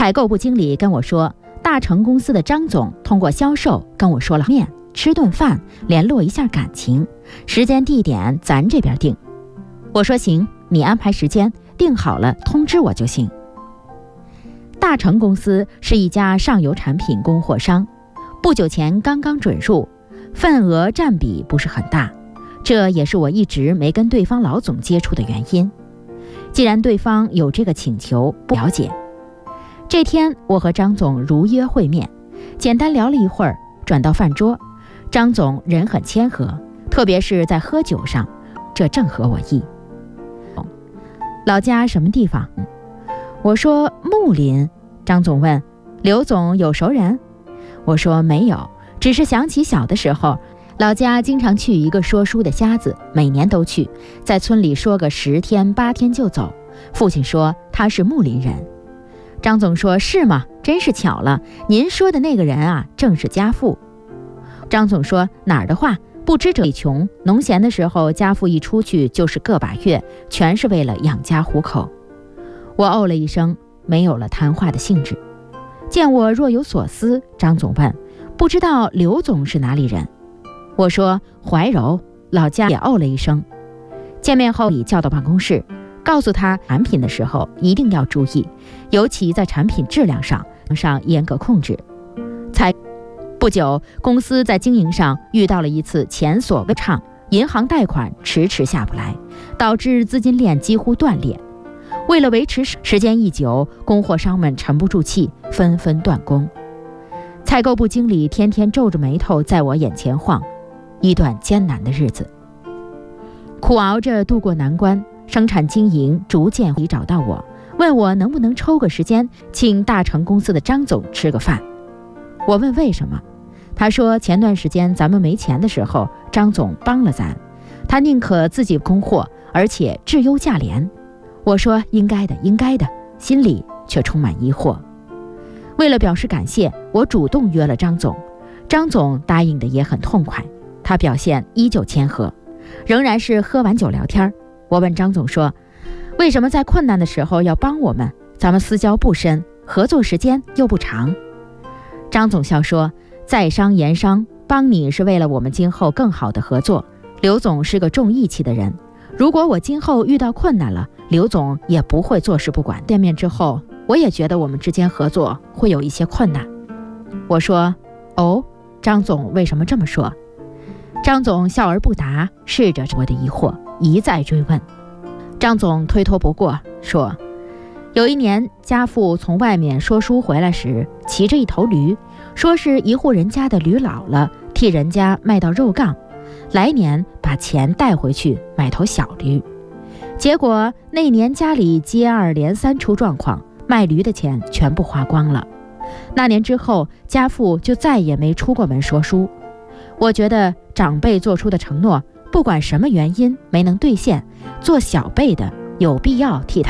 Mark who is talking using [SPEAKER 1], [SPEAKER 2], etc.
[SPEAKER 1] 采购部经理跟我说，大成公司的张总通过销售跟我说了面，吃顿饭，联络一下感情，时间地点咱这边定。我说行，你安排时间，定好了通知我就行。大成公司是一家上游产品供货商，不久前刚刚准入，份额占比不是很大，这也是我一直没跟对方老总接触的原因。既然对方有这个请求，不了解。这天我和张总如约会面，简单聊了一会儿，转到饭桌，张总人很谦和，特别是在喝酒上，这正合我意。老家什么地方？我说木林。张总问，刘总有熟人？我说没有，只是想起小的时候，老家经常去一个说书的瞎子，每年都去，在村里说个10天8天就走。父亲说他是木林人。张总说，是吗？真是巧了，您说的那个人啊，正是家父。张总说，哪儿的话，不知者穷，农闲的时候家父一出去就是个把月，全是为了养家糊口。我哦了一声，没有了谈话的兴致。见我若有所思，张总问，不知道刘总是哪里人？我说怀柔，老家。也哦了一声。见面后，已叫到办公室，告诉他产品的时候一定要注意，尤其在产品质量上严格控制。不久，公司在经营上遇到了一次前所未畅，银行贷款迟迟下不来，导致资金链几乎断裂。为了维持时间一久，供货商们沉不住气，纷纷断供。采购部经理天天皱着眉头在我眼前晃，一段艰难的日子。苦熬着度过难关，生产经营逐渐找到我，问我能不能抽个时间请大成公司的张总吃个饭。我问为什么，他说前段时间咱们没钱的时候，张总帮了咱，他宁可自己供货，而且质优价廉。我说应该的，应该的，心里却充满疑惑。为了表示感谢，我主动约了张总，张总答应的也很痛快，他表现依旧谦和，仍然是喝完酒聊天。我问张总说，为什么在困难的时候要帮我们？咱们私交不深，合作时间又不长。张总笑说，在商言商，帮你是为了我们今后更好的合作。刘总是个重义气的人，如果我今后遇到困难了，刘总也不会坐视不管。见面之后，我也觉得我们之间合作会有一些困难。我说，哦，张总为什么这么说？张总笑而不答，试着我的疑惑，一再追问。张总推脱不过，说有一年家父从外面说书回来时，骑着一头驴，说是一户人家的驴老了，替人家卖到肉杠，来年把钱带回去买头小驴。结果那年家里接二连三出状况，卖驴的钱全部花光了。那年之后，家父就再也没出过门说书。我觉得长辈做出的承诺，不管什么原因没能兑现，做小辈的有必要替他